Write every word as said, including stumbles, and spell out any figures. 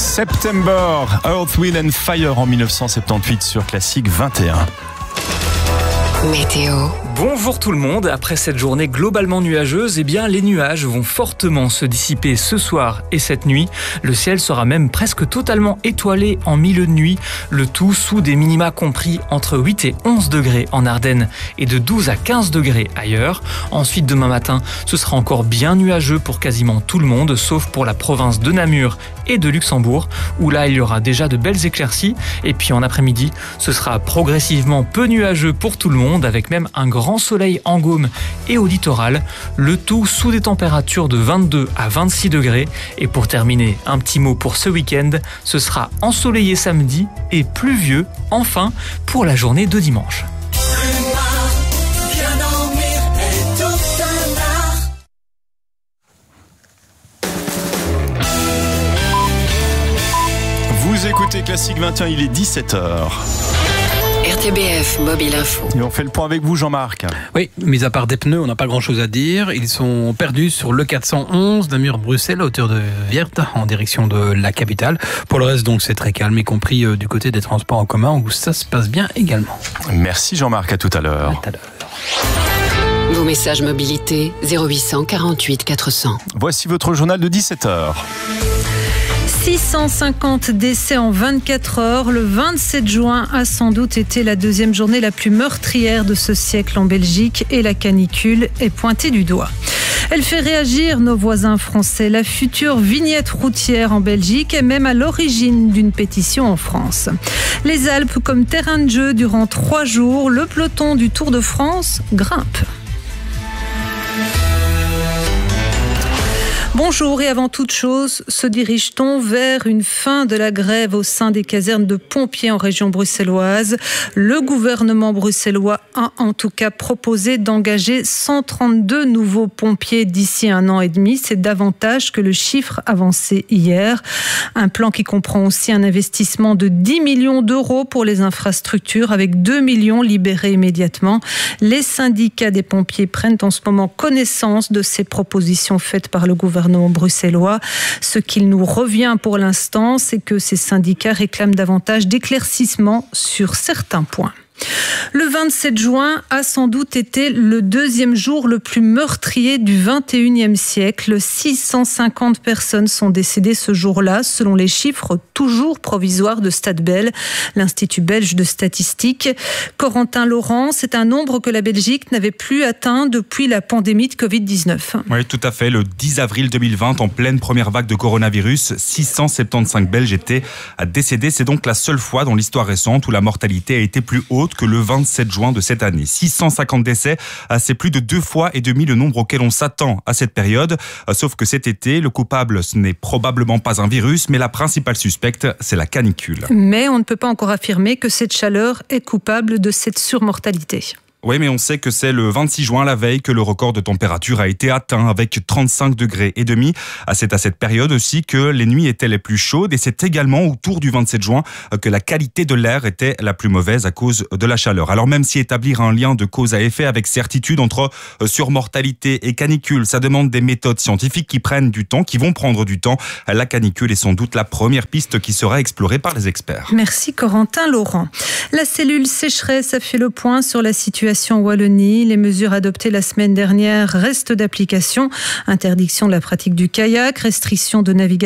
September, Earth, Wind and Fire en dix-neuf cent soixante-dix-huit sur Classique vingt et un. Météo. Bonjour tout le monde, après cette journée globalement nuageuse, eh bien les nuages vont fortement se dissiper ce soir et cette nuit. Le ciel sera même presque totalement étoilé en milieu de nuit, le tout sous des minima compris entre huit et onze degrés en Ardennes et de douze à quinze degrés ailleurs. Ensuite demain matin, ce sera encore bien nuageux pour quasiment tout le monde, sauf pour la province de Namur et de Luxembourg, où là il y aura déjà de belles éclaircies. Et puis en après-midi, ce sera progressivement peu nuageux pour tout le monde, avec même un grand soleil en Gaume et au littoral, le tout sous des températures de vingt-deux à vingt-six degrés. Et pour terminer, un petit mot pour ce week-end, ce sera ensoleillé samedi et pluvieux, enfin, pour la journée de dimanche. Vous écoutez Classique vingt et un, il est dix-sept heures. R T B F Mobile Info. Et on fait le point avec vous, Jean-Marc. Oui, mis à part des pneus, on n'a pas grand-chose à dire. Ils sont perdus sur le quatre cent onze Namur-Bruxelles à hauteur de Weert en direction de la capitale. Pour le reste, donc, c'est très calme, y compris du côté des transports en commun où ça se passe bien également. Merci Jean-Marc, à tout à l'heure. À tout à l'heure. Vos messages mobilité zéro huit cent quarante-huit quatre cents. Voici votre journal de dix-sept heures. six cent cinquante décès en vingt-quatre heures. Le vingt-sept juin a sans doute été la deuxième journée la plus meurtrière de ce siècle en Belgique et la canicule est pointée du doigt. Elle fait réagir nos voisins français. La future vignette routière en Belgique est même à l'origine d'une pétition en France. Les Alpes comme terrain de jeu durant trois jours, le peloton du Tour de France grimpe. Bonjour et avant toute chose, se dirige-t-on vers une fin de la grève au sein des casernes de pompiers en région bruxelloise? Le gouvernement bruxellois a en tout cas proposé d'engager cent trente-deux nouveaux pompiers d'ici un an et demi. C'est davantage que le chiffre avancé hier. Un plan qui comprend aussi un investissement de dix millions d'euros pour les infrastructures avec deux millions libérés immédiatement. Les syndicats des pompiers prennent en ce moment connaissance de ces propositions faites par le gouvernement bruxellois. Ce qu'il nous revient pour l'instant, c'est que ces syndicats réclament davantage d'éclaircissements sur certains points. Le vingt-sept juin a sans doute été le deuxième jour le plus meurtrier du vingt et unième siècle. six cent cinquante personnes sont décédées ce jour-là, selon les chiffres toujours provisoires de Statbel, l'Institut belge de statistique. Corentin Laurent, c'est un nombre que la Belgique n'avait plus atteint depuis la pandémie de covid dix-neuf. Oui, tout à fait. Le dix avril deux mille vingt, en pleine première vague de coronavirus, six cent soixante-quinze Belges étaient décédés. C'est donc la seule fois dans l'histoire récente où la mortalité a été plus haute que le vingt-sept juin de cette année. six cent cinquante décès, c'est plus de deux fois et demi le nombre auquel on s'attend à cette période. Sauf que cet été, le coupable, ce n'est probablement pas un virus, mais la principale suspecte, c'est la canicule. Mais on ne peut pas encore affirmer que cette chaleur est coupable de cette surmortalité. Oui, mais on sait que c'est le vingt-six juin, la veille, que le record de température a été atteint avec trente-cinq degrés et demi. C'est à cette période aussi que les nuits étaient les plus chaudes et c'est également autour du vingt-sept juin que la qualité de l'air était la plus mauvaise à cause de la chaleur. Alors même si établir un lien de cause à effet avec certitude entre surmortalité et canicule, ça demande des méthodes scientifiques qui prennent du temps, qui vont prendre du temps. La canicule est sans doute la première piste qui sera explorée par les experts. Merci Corentin Laurent. La cellule sécheresse a fait le point sur la situation en Wallonie. Les mesures adoptées la semaine dernière restent d'application. Interdiction de la pratique du kayak, restriction de navigation